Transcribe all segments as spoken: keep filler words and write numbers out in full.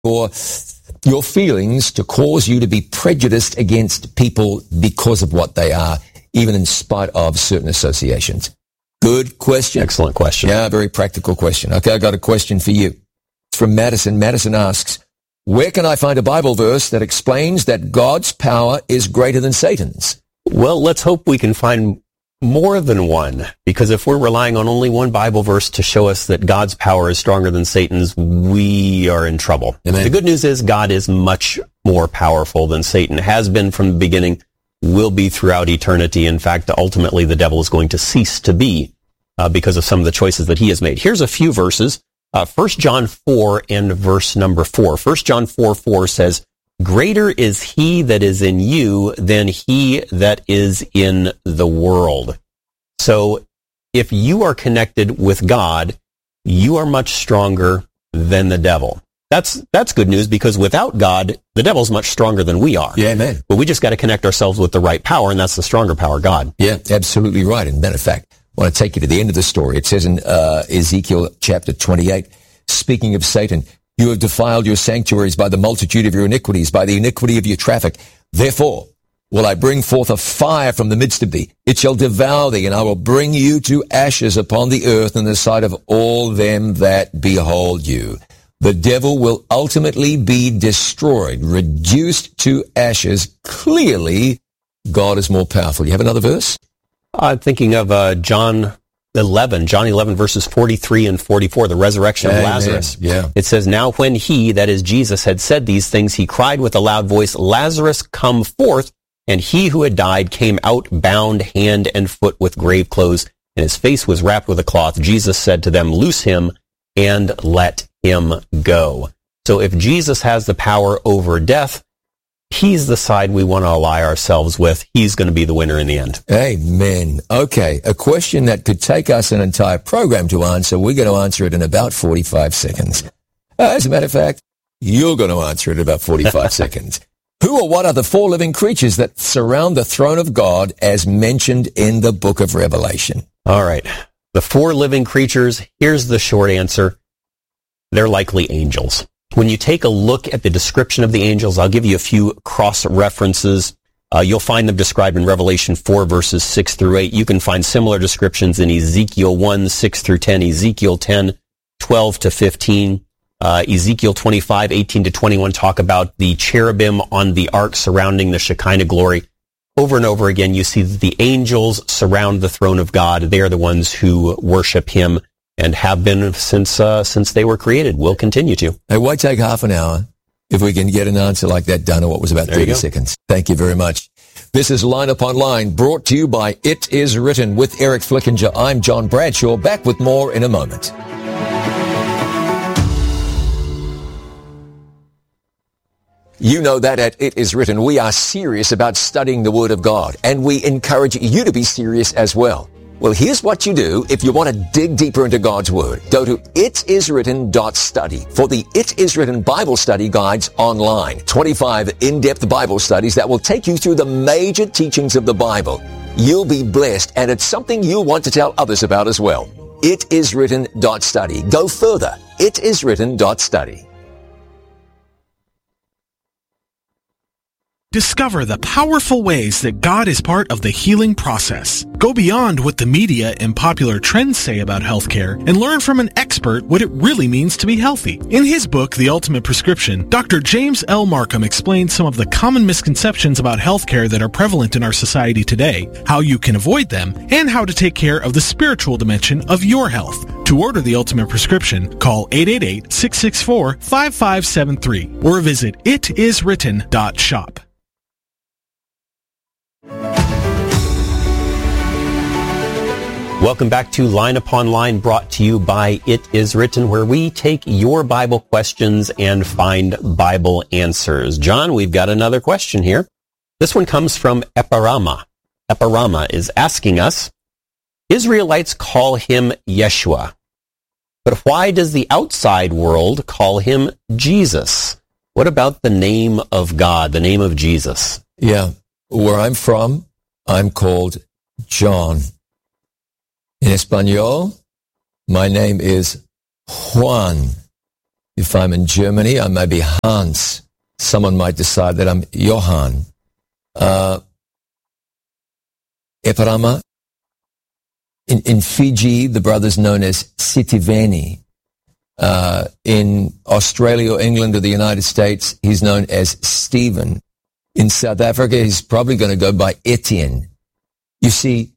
your, your feelings to cause you to be prejudiced against people because of what they are, even in spite of certain associations? Good question. Excellent question. Yeah, very practical question. Okay, I got a question for you. It's from Madison. Madison asks, where can I find a Bible verse that explains that God's power is greater than Satan's? Well, let's hope we can find more than one, because if we're relying on only one Bible verse to show us that God's power is stronger than Satan's, we are in trouble. Amen. The good news is God is much more powerful than Satan, has been from the beginning, will be throughout eternity. In fact, ultimately the devil is going to cease to be uh, because of some of the choices that he has made. Here's a few verses. Uh, First John four and verse number four. First John four four says, greater is he that is in you than he that is in the world. So if you are connected with God, you are much stronger than the devil. That's that's good news, because without God, the devil's much stronger than we are. Yeah, amen. But we just got to connect ourselves with the right power, and that's the stronger power, God. Yeah, absolutely right. And matter of fact, I want to take you to the end of the story. It says in uh, Ezekiel chapter twenty-eight, speaking of Satan, you have defiled your sanctuaries by the multitude of your iniquities, by the iniquity of your traffic. Therefore will I bring forth a fire from the midst of thee. It shall devour thee, and I will bring you to ashes upon the earth in the sight of all them that behold you. The devil will ultimately be destroyed, reduced to ashes. Clearly, God is more powerful. You have another verse? I'm thinking of uh, John eleven, John eleven, verses forty-three and forty-four, the resurrection of Amen. Lazarus. Yeah. It says, now when he, that is Jesus, had said these things, he cried with a loud voice, Lazarus, come forth. And he who had died came out bound hand and foot with grave clothes, and his face was wrapped with a cloth. Jesus said to them, loose him and let him go. So if Jesus has the power over death, he's the side we want to ally ourselves with. He's going to be the winner in the end. Amen. Okay, a question that could take us an entire program to answer. We're going to answer it in about forty-five seconds. Uh, as a matter of fact, you're going to answer it in about forty-five seconds. Who or what are the four living creatures that surround the throne of God as mentioned in the book of Revelation? All right. The four living creatures, here's the short answer. They're likely angels. When you take a look at the description of the angels, I'll give you a few cross-references. Uh, you'll find them described in Revelation four, verses six through eight. You can find similar descriptions in Ezekiel one, six through ten, Ezekiel ten, twelve to fifteen. Uh, Ezekiel twenty-five, eighteen to twenty-one talk about the cherubim on the ark surrounding the Shekinah glory. Over and over again, you see that the angels surround the throne of God. They are the ones who worship him and have been since uh, since they were created. Will continue to. Hey, why take half an hour if we can get an answer like that done in what was about There you thirty go. seconds? Thank you very much. This is Line Upon Line, brought to you by It Is Written with Eric Flickinger. I'm John Bradshaw, back with more in a moment. You know that at It Is Written, we are serious about studying the Word of God, and we encourage you to be serious as well. Well, here's what you do if you want to dig deeper into God's Word. Go to it is written dot study for the It Is Written Bible Study Guides online. twenty-five in-depth Bible studies that will take you through the major teachings of the Bible. You'll be blessed, and it's something you'll want to tell others about as well. it is written dot study. Go further. it is written dot study. Discover the powerful ways that God is part of the healing process. Go beyond what the media and popular trends say about healthcare and learn from an expert what it really means to be healthy. In his book, The Ultimate Prescription, Doctor James L. Markham explains some of the common misconceptions about healthcare that are prevalent in our society today, how you can avoid them, and how to take care of the spiritual dimension of your health. To order The Ultimate Prescription, call eight eight eight, six six four, five five seven three or visit it is written dot shop. Welcome back to Line Upon Line, brought to you by It Is Written, where we take your Bible questions and find Bible answers. John, we've got another question here. This one comes from Eparama. Eparama is asking us, Israelites call him Yeshua, but why does the outside world call him Jesus? What about the name of God, the name of Jesus? Yeah, where I'm from, I'm called John. In Espanol, my name is Juan. If I'm in Germany, I may be Hans. Someone might decide that I'm Johann. Uh, Eparama. In, in Fiji, the brother's known as Sitiveni. Uh, in Australia or England or the United States, he's known as Stephen. In South Africa, he's probably going to go by Etienne. You see,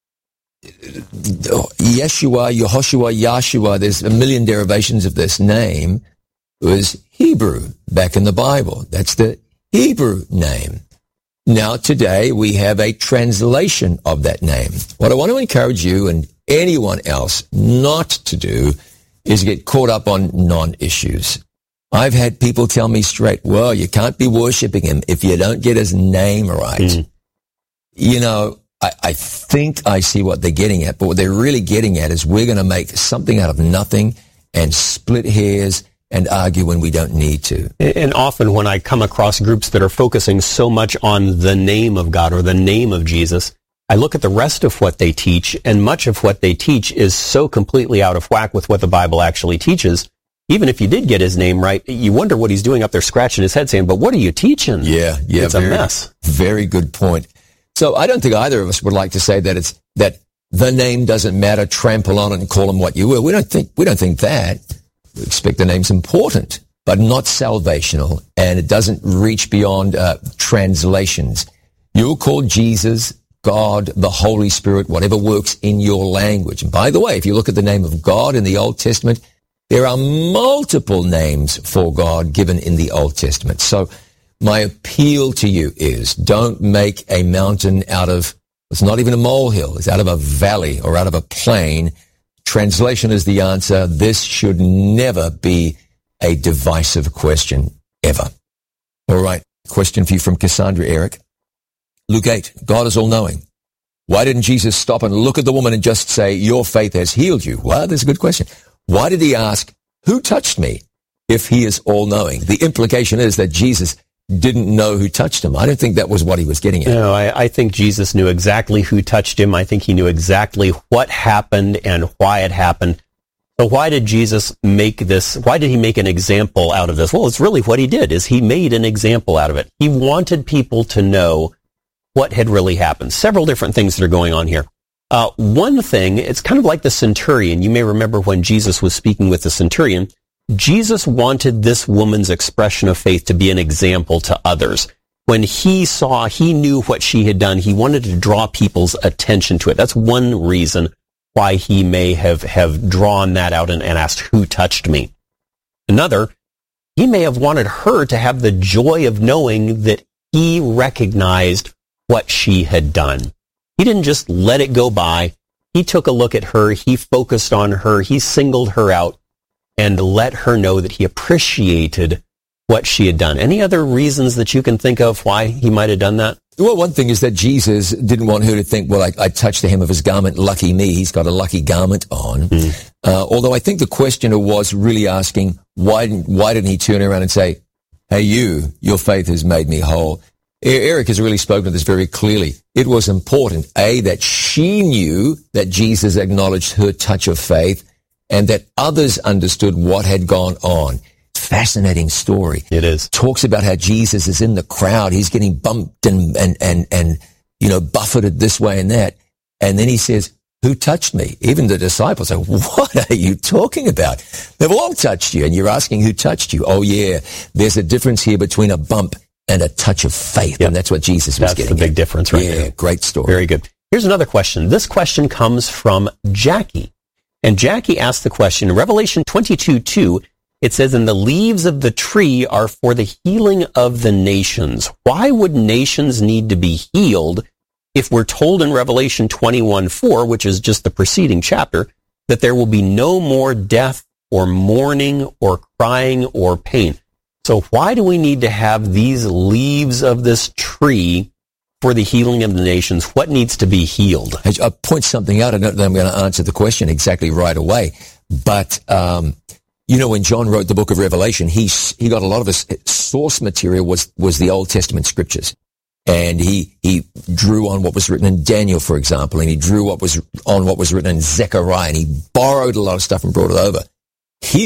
Yeshua, Yehoshua, Yahshua, there's a million derivations of this name. It was Hebrew back in the Bible. That's the Hebrew name. Now, today, we have a translation of that name. What I want to encourage you and anyone else not to do is get caught up on non-issues. I've had people tell me straight, well, you can't be worshiping him if you don't get his name right. Mm. You know, I, I think I see what they're getting at, but what they're really getting at is we're going to make something out of nothing and split hairs and argue when we don't need to. And often when I come across groups that are focusing so much on the name of God or the name of Jesus, I look at the rest of what they teach, and much of what they teach is so completely out of whack with what the Bible actually teaches. Even if you did get his name right, you wonder what he's doing up there scratching his head saying, but what are you teaching? Yeah, yeah. It's very, a mess. Very good point. So I don't think either of us would like to say that it's that the name doesn't matter, trample on it and call him what you will. We don't think we don't think that. We expect the name's important, but not salvational, and it doesn't reach beyond uh, translations. You'll call Jesus, God, the Holy Spirit, whatever works in your language. And by the way, if you look at the name of God in the Old Testament, there are multiple names for God given in the Old Testament. So my appeal to you is don't make a mountain out of, it's not even a molehill, it's out of a valley or out of a plain. Translation is the answer. This should never be a divisive question, ever. All right, question for you from Cassandra Eric. Luke eight, God is all-knowing. Why didn't Jesus stop and look at the woman and just say, your faith has healed you? Well, that's a good question. Why did he ask, who touched me, if he is all-knowing? The implication is that Jesus didn't know who touched him. I don't think that was what he was getting at. No, I, I think Jesus knew exactly who touched him. I think he knew exactly what happened and why it happened. So why did Jesus make this, why did he make an example out of this? Well, it's really what he did, is he made an example out of it. He wanted people to know what had really happened. Several different things that are going on here. Uh, one thing, it's kind of like the centurion. You may remember when Jesus was speaking with the centurion, Jesus wanted this woman's expression of faith to be an example to others. When he saw, he knew what she had done, he wanted to draw people's attention to it. That's one reason why he may have, have drawn that out and, and asked, who touched me? Another, he may have wanted her to have the joy of knowing that he recognized what she had done. He didn't just let it go by. He took a look at her. He focused on her. He singled her out and let her know that he appreciated what she had done. Any other reasons that you can think of why he might have done that? Well, one thing is that Jesus didn't want her to think, well, I, I touched the hem of his garment, lucky me, he's got a lucky garment on. Mm. Uh, although I think the questioner was really asking, why didn't, why didn't he turn around and say, hey, you, your faith has made me whole? Eric has really spoken to this very clearly. It was important, A, that she knew that Jesus acknowledged her touch of faith and that others understood what had gone on. Fascinating story. It is. Talks about how Jesus is in the crowd. He's getting bumped and, and, and, and, you know, buffeted this way and that. And then he says, who touched me? Even the disciples say, what are you talking about? They've all touched you. And you're asking who touched you. Oh, yeah. There's a difference here between a bump and a touch of faith. Yep. And that's what Jesus was that's getting the big at. difference right yeah, there. Yeah, great story. Very good. Here's another question. This question comes from Jackie. And Jackie asked the question, in Revelation twenty-two two, it says, and the leaves of the tree are for the healing of the nations. Why would nations need to be healed if we're told in Revelation twenty-one four, which is just the preceding chapter, that there will be no more death or mourning or crying or pain? So why do we need to have these leaves of this tree for the healing of the nations? What needs to be healed? I'll point something out. I don't know I'm going to answer the question exactly right away. But, um, you know, when John wrote the book of Revelation, he he got a lot of his source material was, was the Old Testament scriptures. And he, he drew on what was written in Daniel, for example, and he drew what was on what was written in Zechariah, and he borrowed a lot of stuff and brought it over. Here,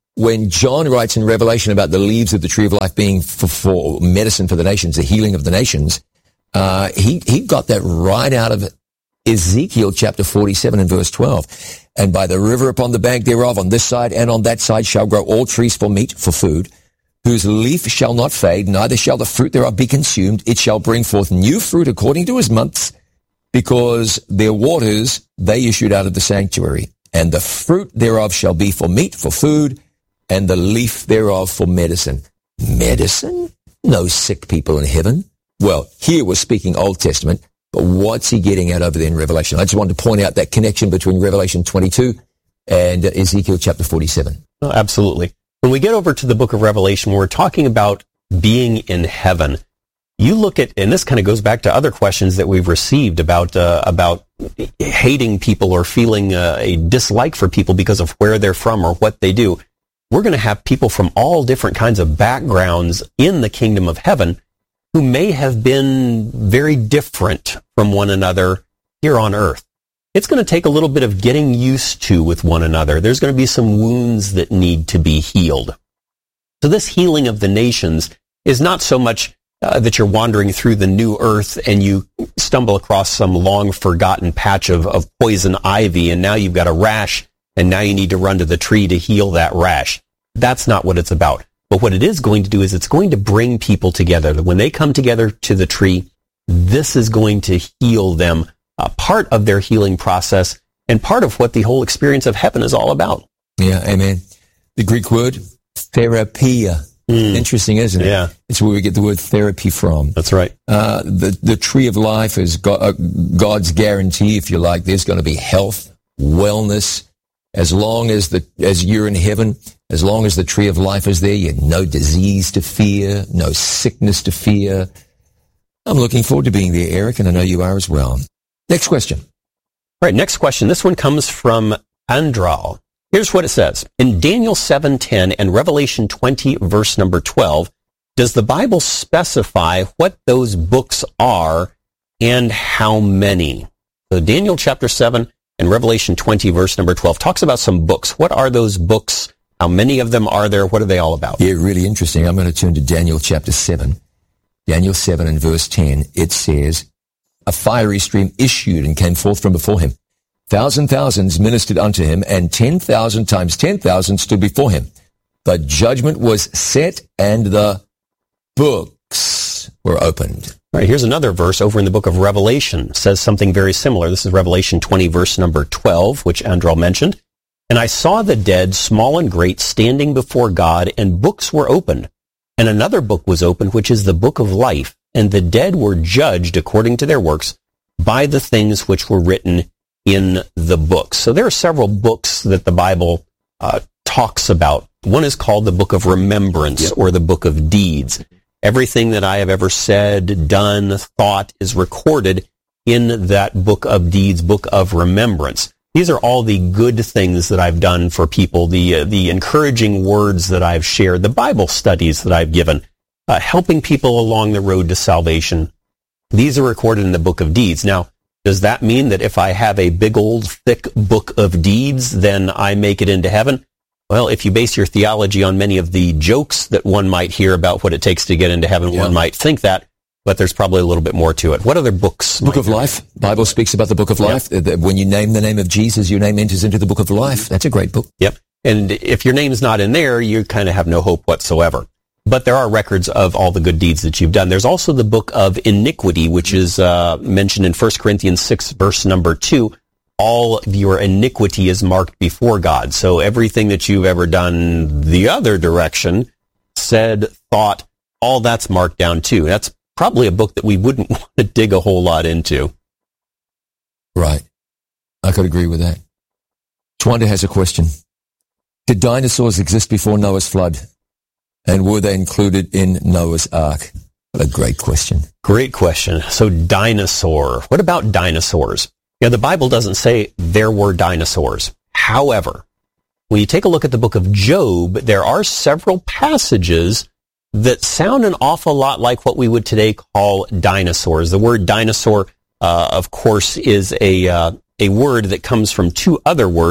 when John writes in Revelation about the leaves of the tree of life being for, for medicine for the nations, the healing of the nations, uh, he, he got that right out of Ezekiel chapter forty-seven and verse twelve. And by the river upon the bank thereof, on this side and on that side, shall grow all trees for meat, for food, whose leaf shall not fade, neither shall the fruit thereof be consumed. It shall bring forth new fruit according to his months, because their waters they issued out of the sanctuary. And the fruit thereof shall be for meat, for food, and the leaf thereof for medicine. Medicine? No sick people in heaven. Well, here we're speaking Old Testament, but what's he getting at over there in Revelation? I just wanted to point out that connection between Revelation twenty-two and Ezekiel chapter forty-seven. Oh, absolutely. When we get over to the book of Revelation, we're talking about being in heaven. You look at, and this kind of goes back to other questions that we've received about uh, about hating people or feeling uh, a dislike for people because of where they're from or what they do. We're going to have people from all different kinds of backgrounds in the kingdom of heaven who may have been very different from one another here on earth. It's going to take a little bit of getting used to with one another. There's going to be some wounds that need to be healed. So this healing of the nations is not so much uh, that you're wandering through the new earth and you stumble across some long forgotten patch of, of poison ivy and now you've got a rash and now you need to run to the tree to heal that rash. That's not what it's about. But what it is going to do is it's going to bring people together. When they come together to the tree, this is going to heal them. Uh, part of their healing process and part of what the whole experience of heaven is all about. Yeah, amen. The Greek word, therapia. Mm. Interesting, isn't it? Yeah. It's where we get the word therapy from. That's right. Uh, the, the tree of life is God, uh, God's guarantee, if you like. There's going to be health, wellness. As long as the as you're in heaven, as long as the tree of life is there, you have no disease to fear, no sickness to fear. I'm looking forward to being there, Eric, and I know you are as well. Next question. All right, next question. This one comes from Andral. Here's what it says. In Daniel seven ten and Revelation twenty, verse number twelve, does the Bible specify what those books are and how many? So Daniel chapter seven and Revelation twenty, verse number twelve, talks about some books. What are those books? How many of them are there? What are they all about? Yeah, really interesting. I'm going to turn to Daniel chapter seven. Daniel seven and verse ten, it says, a fiery stream issued and came forth from before him. Thousand thousands ministered unto him, and ten thousand times ten thousand stood before him. The judgment was set, and the books were opened. All right, here's another verse over in the book of Revelation. It says something very similar. This is Revelation twenty, verse number twelve, which Andral mentioned. And I saw the dead, small and great, standing before God, and books were opened. And another book was opened, which is the book of life. And the dead were judged according to their works by the things which were written in the books. So there are several books that the Bible uh, talks about. One is called the book of remembrance, yep, or the book of deeds. Everything that I have ever said, done, thought is recorded in that book of deeds, book of remembrance. These are all the good things that I've done for people, the uh, the encouraging words that I've shared, the Bible studies that I've given, uh, helping people along the road to salvation. These are recorded in the book of deeds. Now, does that mean that if I have a big old thick book of deeds, then I make it into heaven? Well, if you base your theology on many of the jokes that one might hear about what it takes to get into heaven, yeah, one might think that, but there's probably a little bit more to it. What other books? Book of Life. Bible speaks about the book of life. Yep. When you name the name of Jesus, your name enters into the book of life. That's a great book. Yep. And if your name's not in there, you kind of have no hope whatsoever. But there are records of all the good deeds that you've done. There's also the book of iniquity, which is uh, mentioned in First Corinthians six, verse number two. All of your iniquity is marked before God. So everything that you've ever done the other direction, said, thought, all that's marked down too. That's probably a book that we wouldn't want to dig a whole lot into. Right. I could agree with that. Twanda has a question. Did dinosaurs exist before Noah's flood? And were they included in Noah's Ark? What a great question. Great question. So dinosaur. What about dinosaurs? Yeah, the Bible doesn't say there were dinosaurs. However, when you take a look at the book of Job, there are several passages that sound an awful lot like what we would today call dinosaurs. The word dinosaur, uh, of course, is a uh, a word that comes from two other words,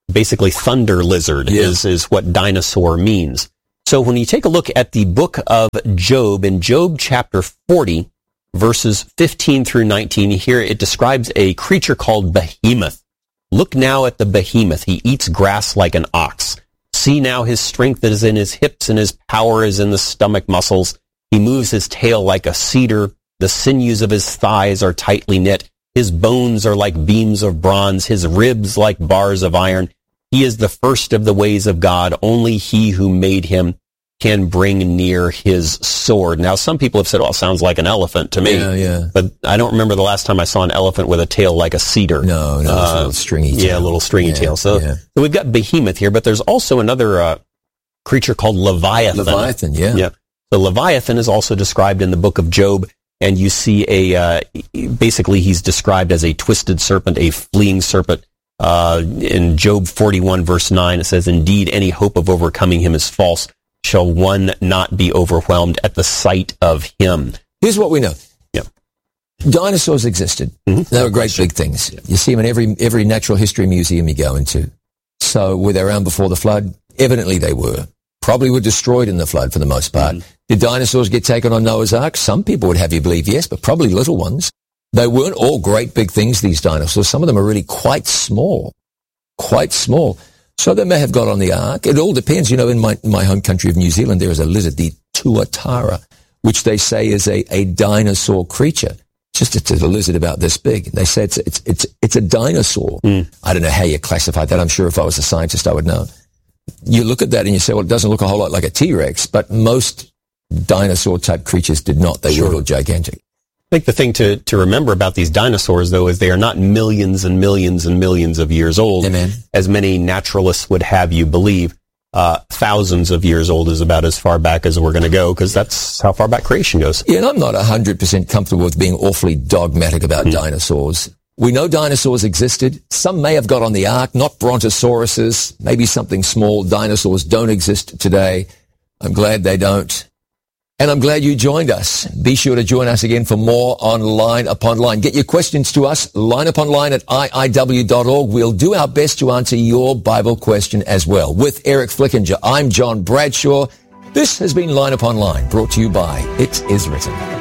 basically thunder lizard Yeah. is, is what dinosaur means. So when you take a look at the book of Job, in Job chapter forty, verses fifteen through nineteen, here it describes a creature called Behemoth. Look now at the behemoth. He eats grass like an ox. See now his strength is in his hips and his power is in the stomach muscles. He moves his tail like a cedar. The sinews of his thighs are tightly knit. His bones are like beams of bronze, his ribs like bars of iron. He is the first of the ways of God. Only he who made him can bring near his sword. Now, some people have said, well, it sounds like an elephant to me. Yeah, yeah. But I don't remember the last time I saw an elephant with a tail like a cedar. No, no, it's a little stringy tail. Yeah, a little stringy Yeah, tail. So, yeah. so we've got Behemoth here, but there's also another uh, creature called Leviathan. Leviathan, yeah. Yeah. So Leviathan is also described in the book of Job, and you see a, uh, basically he's described as a twisted serpent, a fleeing serpent. Uh, in Job forty-one verse nine, it says, indeed, any hope of overcoming him is false. Shall one not be overwhelmed at the sight of him? Here's what we know. Yeah. Dinosaurs existed. Mm-hmm. They were great big things. You see them in every every natural history museum you go into. So were they around before the flood? Evidently they were. Probably were destroyed in the flood for the most part. Mm-hmm. Did dinosaurs get taken on Noah's Ark? Some people would have you believe yes, but probably little ones. They weren't all great big things, these dinosaurs. Some of them are really quite small. Quite small. So they may have got on the ark. It all depends. You know, in my, my home country of New Zealand, there is a lizard, the tuatara, which they say is a, a dinosaur creature. Just it's a lizard about this big. They say it's it's it's it's a dinosaur. Mm. I don't know how you classify that. I'm sure if I was a scientist, I would know. You look at that and you say, well, it doesn't look a whole lot like a T-Rex, but most dinosaur-type creatures did not. They Sure. were all gigantic. I think the thing to, to remember about these dinosaurs, though, is they are not millions and millions and millions of years old, Amen. as many naturalists would have you believe. Uh, thousands of years old is about as far back as we're going to go, because that's how far back creation goes. Yeah, and I'm not one hundred percent comfortable with being awfully dogmatic about mm. dinosaurs. We know dinosaurs existed. Some may have got on the ark, not brontosauruses, maybe something small. Dinosaurs don't exist today. I'm glad they don't. And I'm glad you joined us. Be sure to join us again for more on Line Upon Line. Get your questions to us, line upon line at I I W dot org. We'll do our best to answer your Bible question as well. With Eric Flickinger, I'm John Bradshaw. This has been Line Upon Line, brought to you by It Is Written.